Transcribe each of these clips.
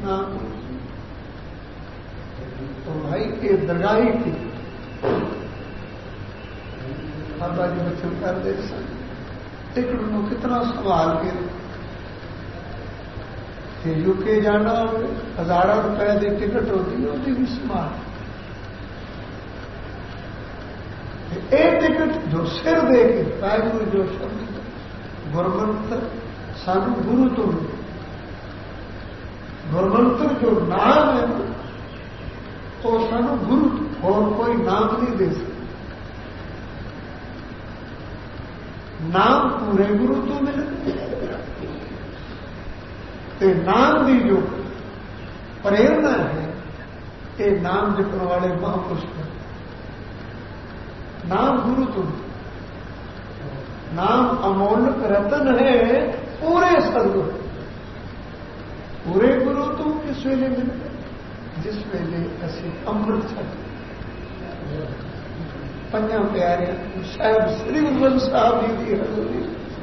नाम। तो भाई ये दरगाही थी। बाबा जी बच्चन कर दे सन टिकट में कितना संभाल के यूके जाना हो 1000 रुपए की टिकट होती भी संभाल। एक टिकट जो सिर दे के वाहिगुरु जो शब्द गुरमंत्र सानू गुरु तो मिले। गुरमंत्र जो नाम है तो सानू गुरु और कोई नाम नहीं दे सकता। नाम पूरे गुरु तो मिले ते नाम की जो प्रेरणा है ये नाम जपने वाले महापुरुष हैं। नाम गुरु तुम नाम अमोलक रतन है पूरे सदगुरु। पूरे गुरु तुम किस वेले मिलते जिस वेले असी अमृत छक पंजा प्यारे साहब श्री गुरु ग्रंथ साहब जी की हजूरी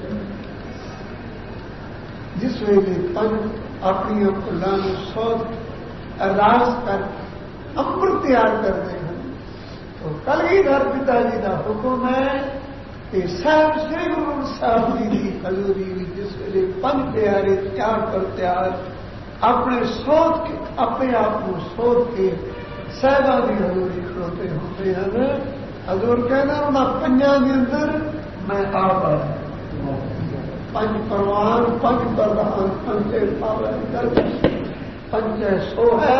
जिस वेले पंज अपनी फुलों सौत अरदास कर अमृत तैयार करते हैं तो कलगीधर पिताजी का हुक्म है कि साहब श्री गुरु ग्रंथ साहब जी की हजूरी जिस वेले पंज प्यारे तैयार कर तैयार अपने सोच के अपने आप को सोच के साहबा की हजूरी खड़ोते होते हैं। हजूर कहना उन्होंने पंजा के अंदर मैं आ पाया पंज परवान पंज प्रधान पंचे पावन पंच सो है।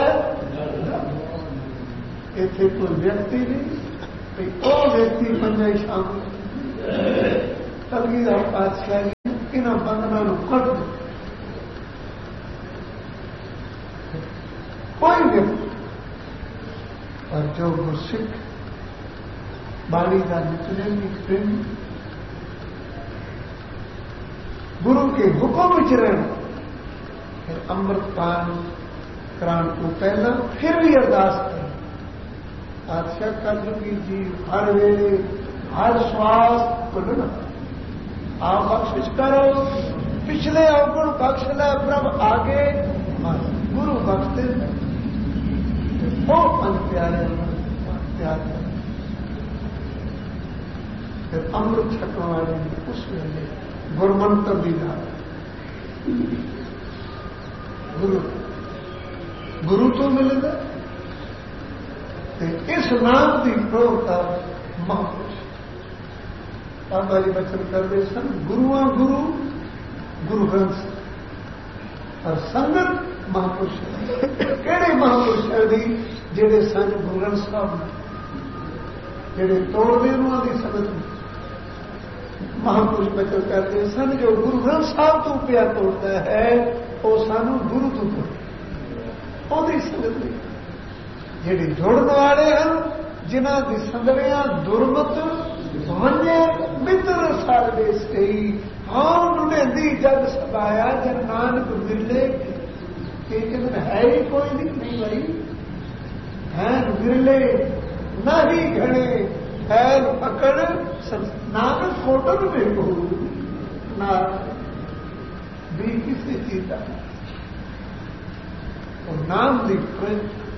इतने कोई व्यक्ति नहीं वो व्यक्ति पंजा शामिल कलगीधर पातशाह जी इन बंधनों कट दे। कोई व्यक्ति और जो गुरसिख बाणी का निचले प्रेम गुरु के हुक्म विच रहना फिर अमृत पान कराने को पहला फिर भी अरदास करें पातशाह कर दूंगी जी हर वेले हर श्वास बोलना आप बख्शिश करो पिछले अवगुण बख्श ले प्रभ आगे गुरु बख्शते वो पंच प्यारे प्यार कर फिर अमृत छकने वाले उस वेले गुरमंत्र भी ला गुरु गुरु तो मिलेगा इस नाम की प्रौढ़ता महापुरुष बाबा जी बचन करते सन गुरुआ गुरु गुरु ग्रंथ और संगत महापुरुष केड़े महापुरुष है जेड़े सन गुरु ग्रंथ साहब जेड़े तोड़ते उन्होंने संगत महापुरुष बचन करते सन जो गुरु ग्रंथ साहब तो प्यार तोड़ता है वो सानू गुरु तो तोड़ संगत नहीं जेड़े जुड़ने वाले हैं जिन्हों की संगड़ियां दुर्मत वन्य मित्र सारे सही हाँ ढूंढेंदी जग सबाया जन नानक मिले एक दिन है ही कोई नहीं भाई है मिले न ही घने फैल पकड़ नानक फोटो में को ना भी किसी चीज का और नाम दिख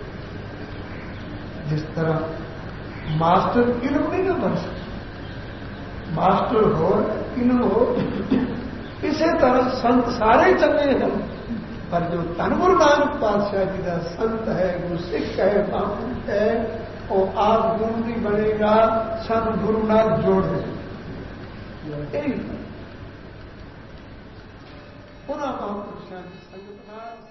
जिस तरह मास्टर इल्म नहीं ना बन सकता मास्टर हो इल्म हो इसी तरह संत सारे चंगे हैं पर जो धन गुरु नानक पातशाह जी का संत है गुरु सिख है महापुरुष है वो आप गुरु नहीं बनेगा संत गुरु नाथ जोड़ दे पुनः महापुरुषों की संगत